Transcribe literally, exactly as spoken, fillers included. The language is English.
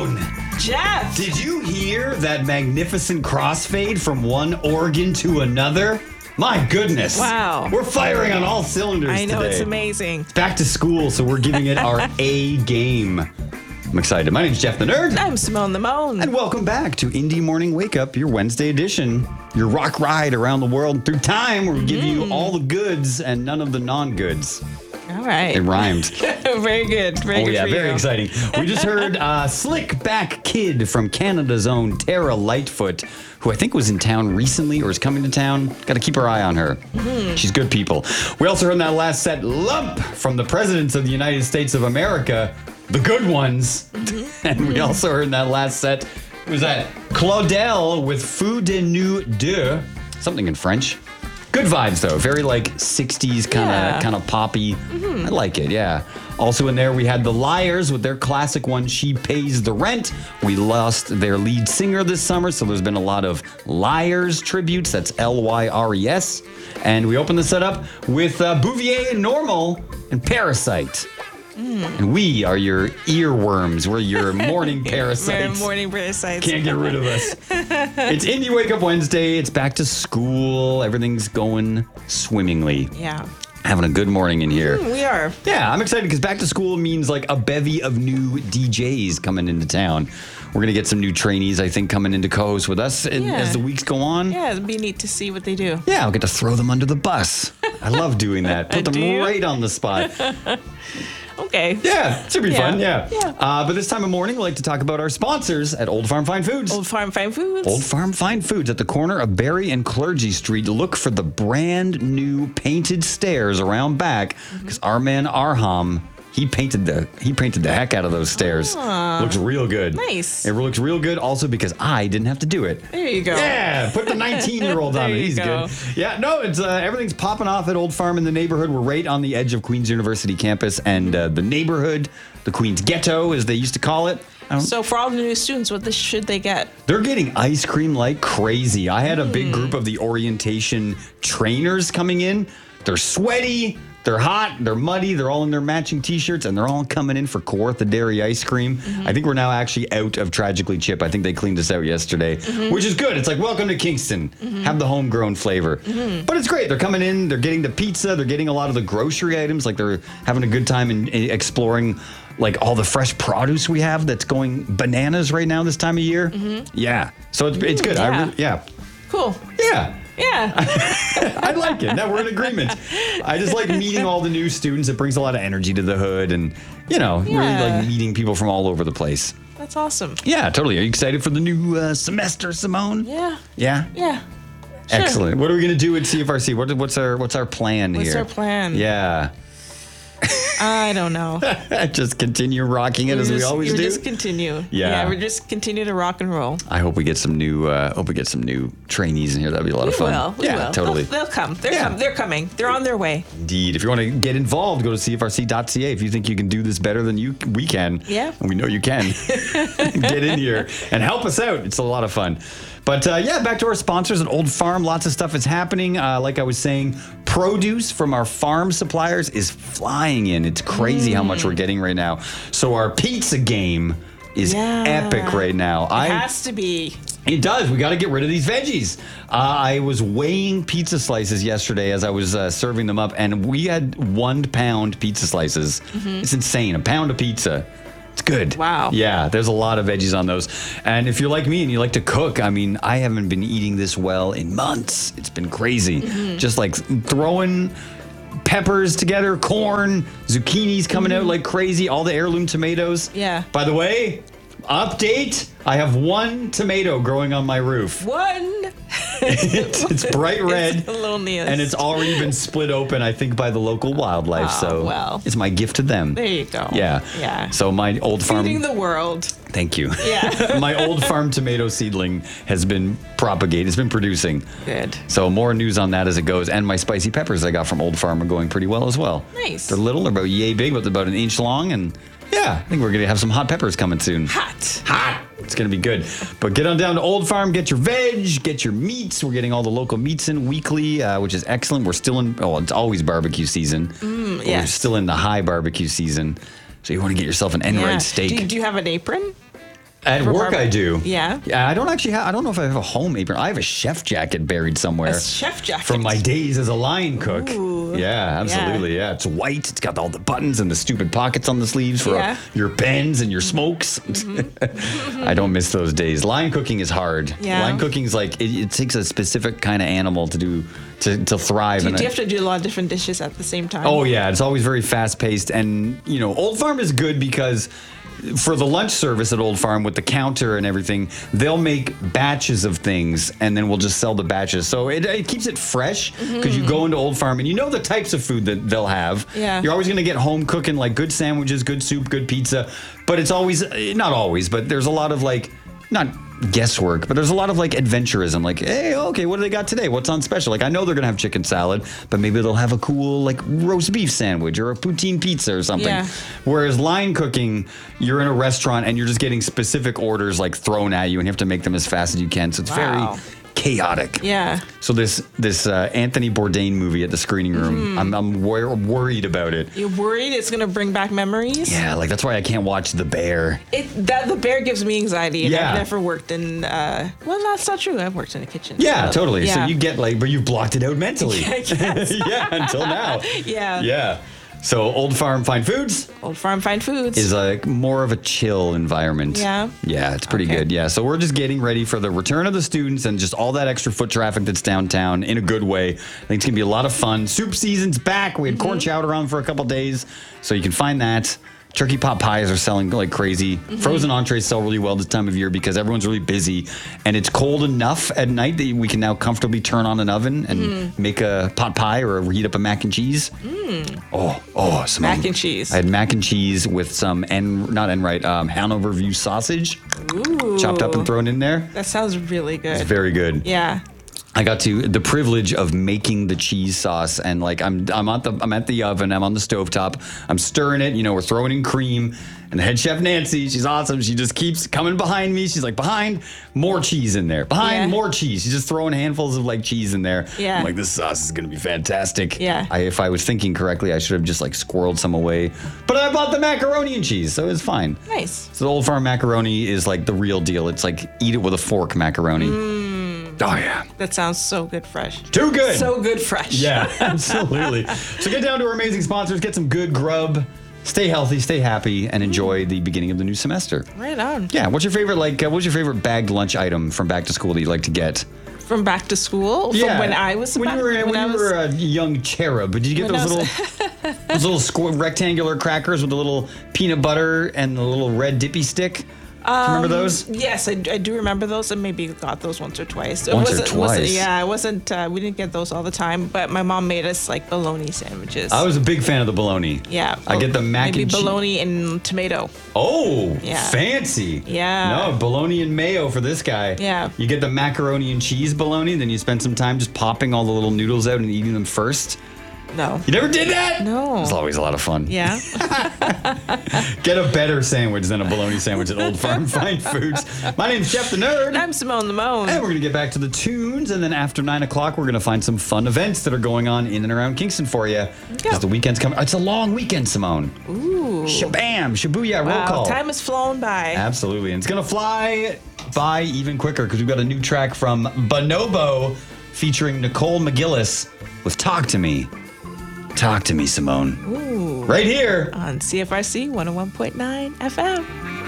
Simone! Jeff! Did you hear that magnificent crossfade from one organ to another? My goodness. Wow. We're firing on all cylinders I know, today. it's amazing. It's back to school, so we're giving it our A game. I'm excited. My name's Jeff the Nerd. I'm Simone the Moan. And welcome back to Indie Morning Wake Up, your Wednesday edition, your rock ride around the world and through time, where we give you all the goods and none of the non-goods. All right. It rhymed. Very good. Very Oh, good yeah, for very you. exciting. We just heard uh, Slick Back Kid from Canada's own Tara Lightfoot, who I think was in town recently or is coming to town. Got to keep our eye on her. Mm-hmm. She's good people. We also heard in that last set Lump from the presidents of the United States of America, the good ones. Mm-hmm. And we also heard in that last set, who was that? Claudel with Fou de Nu de, something in French. Good vibes though, very like sixties kind of Yeah. kind of poppy. Mm-hmm. I like it, yeah. Also in there we had the Liars with their classic one, She Pays the Rent. We lost their lead singer this summer, so there's been a lot of Liars tributes. That's L Y R E S. And we opened the set up with uh, Bouvier and Normal and Parasite. Mm. And we are your earworms. We're your morning parasites. Morning parasites. Can't get rid of us. It's Indie Wake Up Wednesday. It's back to school. Everything's going swimmingly. Yeah. Having a good morning in here. Mm, we are. Yeah, I'm excited because back to school means like a bevy of new D Js coming into town. We're going to get some new trainees, I think, coming into co-host with us and, Yeah. as the weeks go on. Yeah, it'd be neat to see what they do. Yeah, I'll get to throw them under the bus. I love doing that. Put them Do you? right on the spot. Okay. Yeah, it should be Yeah. fun. Yeah. Yeah. Uh, but this time of morning, we like to talk about our sponsors at Old Farm Fine Foods. Old Farm Fine Foods. Old Farm Fine Foods at the corner of Berry and Clergy Street. Look for the brand new painted stairs around back because our man Arham, he painted the he painted the heck out of those stairs. Looks real good. Nice. It looks real good also because I didn't have to do it. There you go. Yeah, put the nineteen-year-old on There it. you He's go. good. Yeah, no, it's uh, everything's popping off at Old Farm in the neighborhood. We're right on the edge of Queen's University campus and uh, the neighborhood, the Queen's Ghetto, as they used to call it. I don't So for all the new students, what this should they get? They're getting ice cream like crazy. I had a big group of the orientation trainers coming in. They're sweaty, they're hot, they're muddy, they're all in their matching t-shirts, and they're all coming in for Kawartha Dairy ice cream. Mm-hmm. I think we're now actually out of Tragically Chip. I think they cleaned us out yesterday, Mm-hmm. which is good. It's like, welcome to Kingston. Have the homegrown flavor. Mm-hmm. But it's great. They're coming in, they're getting the pizza, they're getting a lot of the grocery items, like they're having a good time in, in exploring like all the fresh produce we have that's going bananas right now this time of year. Yeah. So it's, it's good. I yeah. re- yeah. Cool. Yeah. Yeah. I like it. Now we're in agreement. I just like meeting all the new students. It brings a lot of energy to the hood and, you know, really Yeah. like meeting people from all over the place. That's awesome. Yeah, totally. Are you excited for the new uh, semester, Simone? Yeah. Yeah? Yeah. Sure. Excellent. What are we going to do at C F R C? What, what's our what's our plan What's here? our plan? Yeah. I don't know. Just continue rocking it We as we just- always we do. just continue. Yeah. we just continue to rock and roll. I hope we get some new uh, hope we get some new trainees in here. That'd be a lot We of fun. will. We yeah, will. totally. They'll, they'll come. They're Yeah. com- They're coming. They're on their way. Indeed. If you want to get involved, go to C F R C dot C A. If you think you can do this better than you we can, Yeah. and we know you can, get in here and help us out. It's a lot of fun. But uh, yeah, back to our sponsors at Old Farm. Lots of stuff is happening. Uh, like I was saying, produce from our farm suppliers is flying in. It's crazy how much we're getting right now. So our pizza game is Yeah. epic right now. It I has to be. It does. We got to get rid of these veggies. Uh, I was weighing pizza slices yesterday as I was uh, serving them up, and we had one pound pizza slices. It's insane. A pound of pizza. It's good. Wow. Yeah, there's a lot of veggies on those. And if you're like me and you like to cook, I mean, I haven't been eating this well in months. It's been crazy. Just like throwing peppers together, corn, zucchinis coming out like crazy, all the heirloom tomatoes. Yeah. By the way, update, I have one tomato growing on my roof. One. it's, it's bright red. It's the loneliest. And it's already been split open, I think, by the local wildlife. Oh, so well. it's my gift to them. There you go. Yeah. Yeah. So my old farm. Feeding the world. Thank you. Yeah. My old farm tomato seedling has been propagated. It's been producing. Good. So more news on that as it goes. And my spicy peppers I got from Old Farm are going pretty well as well. Nice. They're little. They're about yay big, but they're about an inch long. And yeah, I think we're going to have some hot peppers coming soon. Hot. Hot. It's going to be good. But get on down to Old Farm, get your veg, get your meats. We're getting all the local meats in weekly, uh, which is excellent. We're still in, oh, it's always barbecue season. Mm, yes. We're still in the high barbecue season. So you want to get yourself an Enright Yeah. steak. Do, you- do you have an apron? At For work, barbe- I do. Yeah. Yeah, I don't actually have, I don't know if I have a home apron. I have a chef jacket buried somewhere. A chef jacket. From my days as a line cook. Ooh. Yeah, absolutely. Yeah. It's white. It's got all the buttons and the stupid pockets on the sleeves for Yeah. uh, your pens and your smokes. I don't miss those days. Line cooking is hard. Yeah. Line cooking is like, it, it takes a specific kind of animal to do, to, to thrive. Do, in do a- you have to do a lot of different dishes at the same time? Oh yeah, it's always very fast paced, and you know, Old Farm is good because for the lunch service at Old Farm with the counter and everything, they'll make batches of things, and then we'll just sell the batches. So it, it keeps it fresh because you go into Old Farm and you know the types of food that they'll have. Yeah. You're always gonna get home cooking like good sandwiches, good soup, good pizza, but it's always eh, not always, but there's a lot of like not guesswork, but there's a lot of like adventurism. Like, hey, okay, what do they got today? What's on special? Like, I know they're gonna have chicken salad, but maybe they'll have a cool like roast beef sandwich or a poutine pizza or something. Yeah. Whereas line cooking, you're in a restaurant and you're just getting specific orders like thrown at you, and you have to make them as fast as you can. So it's Wow. very chaotic. Yeah. So this this uh, Anthony Bourdain movie at the screening room, I'm I'm wor- worried about it. You're worried it's gonna bring back memories? Yeah, like that's why I can't watch The Bear. It that the bear gives me anxiety, and Yeah. I've never worked in. Uh, well, that's not true. I've worked in a kitchen. Yeah, so, totally. So yeah. you get like, but you've blocked it out mentally. I guess. Yeah, until now. Yeah. Yeah. So Old Farm Fine Foods Old Farm Fine Foods. is like more of a chill environment. Yeah? Yeah, it's pretty Okay. good. Yeah. So we're just getting ready for the return of the students and just all that extra foot traffic that's downtown in a good way. I think it's gonna be a lot of fun. Soup season's back. We had corn Mm-hmm. chowder on for a couple days. So you can find that. Turkey pot pies are selling like crazy. Mm-hmm. Frozen entrees sell really well this time of year because everyone's really busy, and it's cold enough at night that we can now comfortably turn on an oven and Mm-hmm. make a pot pie or heat up a mac and cheese. Oh, oh, some Mac and cheese. I had mac and cheese with some en not Enright, um, Hanover View sausage Ooh. chopped up and thrown in there. That sounds really good. It's very good. Yeah. I got to the privilege of making the cheese sauce, and like I'm I'm at the I'm at the oven, I'm on the stovetop, I'm stirring it, you know, we're throwing in cream, and the head chef Nancy, she's awesome. She just keeps coming behind me. She's like, behind, more cheese in there, behind, Yeah. more cheese. She's just throwing handfuls of like cheese in there. Yeah. I'm like, this sauce is gonna be fantastic. Yeah. I, if I was thinking correctly, I should have just like squirreled some away, but I bought the macaroni and cheese, so it's fine. Nice. So the Old Farm macaroni is like the real deal. It's like eat it with a fork macaroni. Oh yeah. That sounds so good fresh. Too good. So good fresh. Yeah, absolutely. So get down to our amazing sponsors, get some good grub, stay healthy, stay happy, and enjoy the beginning of the new semester. Right on. Yeah, what's your favorite like? Uh, what's your favorite bagged lunch item from back to school that you'd like to get? From back to school. Yeah, From when I was when back, you were when when I you was, were a young cherub. Did you get when I those was- little those little squ- rectangular crackers with the little peanut butter and the little red dippy stick? Do you remember those? Yes, I, I do remember those, and maybe got those once or twice. It Once or wasn't- wasn't- twice. yeah, I wasn't. Uh, we didn't get those all the time, but my mom made us like bologna sandwiches. I was a big fan of the bologna. Yeah, I get the mac maybe and cheese. bologna and tomato. Oh, Yeah. fancy. Yeah. No, bologna and mayo for this guy. Yeah. You get the macaroni and cheese bologna, then you spend some time just popping all the little noodles out and eating them first. No. You never did that? No. It's always a lot of fun. Yeah. Get a better sandwich than a bologna sandwich at Old Farm Fine Foods. My name's Jeff the Nerd. I'm Simone the Moan. And we're going to get back to the tunes. And then after nine o'clock, we're going to find some fun events that are going on in and around Kingston for you. Because the weekend's coming. It's a long weekend, Simone. Ooh. Shabam, Shibuya, roll Wow. call. Time has flown by. Absolutely. And it's going to fly by even quicker because we've got a new track from Bonobo featuring Nicole McGillis with Talk to Me. Talk to me, Simone. Ooh. Right here. On C F R C one oh one point nine F M.